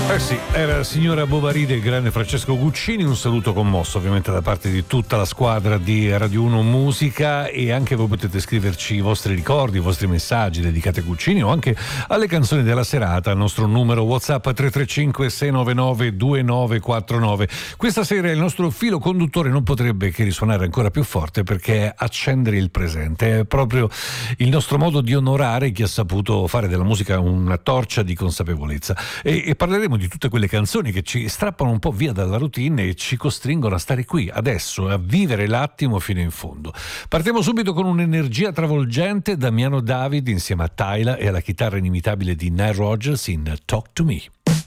Eh sì, era signora Bovary del grande Francesco Guccini. Un saluto commosso ovviamente da parte di tutta la squadra di Radio 1 Musica, e anche voi potete scriverci i vostri ricordi, i vostri messaggi dedicati a Guccini o anche alle canzoni della serata al nostro numero WhatsApp 335 699 2949. Questa sera il nostro filo conduttore non potrebbe che risuonare ancora più forte, perché accendere il presente è proprio il nostro modo di onorare chi ha saputo fare della musica una torcia di consapevolezza, e parleremo di tutte quelle canzoni che ci strappano un po' via dalla routine e ci costringono a stare qui adesso, a vivere l'attimo fino in fondo. Partiamo subito con un'energia travolgente. Damiano David insieme a Tyla e alla chitarra inimitabile di Nile Rodgers in Talk to Me.